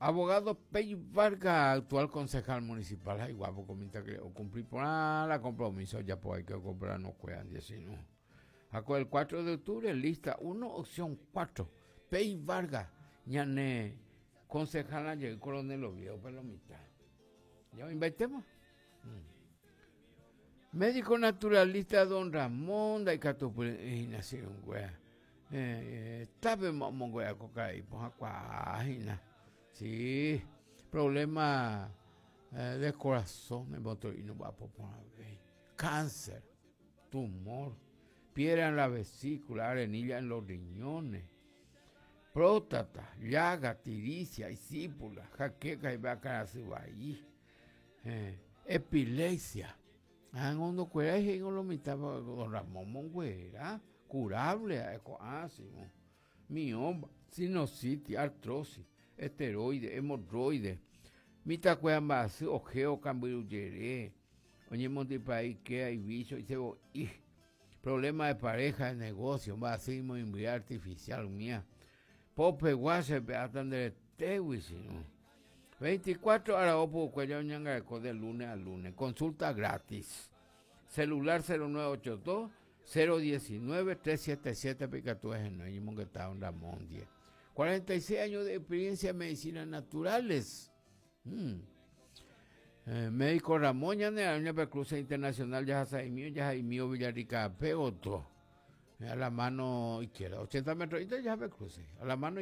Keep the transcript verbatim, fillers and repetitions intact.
Abogado Pei Vargas, actual concejal municipal. Ay, guapo, comenta que cumplir por ah, la compromiso, ya pues hay que comprar, no cuidan, diecinueve. Aco el cuatro de octubre, lista uno, opción cuatro. Pei Vargas, ñane, concejal ayer, coronel Oviedo, por la mitad. ¿Ya invitemos? Mm. Médico naturalista don Ramón, da y catupul, nación, güey. Eh, tabe mongoya cocaí, pues acuágina. Sí, problema eh, de corazón, el motorino va a poner cáncer, tumor, piedra en la vesícula, arenilla en los riñones, próstata, llaga, tiricia, isípula, jaqueca y vaca ahí, eh, epilepsia. Ah, cuando cuera y lo mitad don Ramón Monguera, curable, así, mioma, sinusitis, artrosis, esteroide, hemorroide, mitacuea más, ojeo, cambiruyere, oñemos de país que hay bicho y se y problema de pareja, de negocio, vacío, inmunidad artificial, mía, pope, guase, peatan de tehuisino. veinticuatro horas opo cuello ñanga de lunes a lunes, consulta gratis, celular cero nueve ocho dos, cero uno nueve, tres siete siete, Picatúes en Noyimón que está en Ramón diez. cuarenta y seis años de experiencia en medicinas naturales. Hmm. Eh, médico Ramón Ñaneaña Cruce Internacional ya Jaimío, ya Jaimío Villarrica, otro. A la mano izquierda, ochenta metros, y ya Cruce, a la mano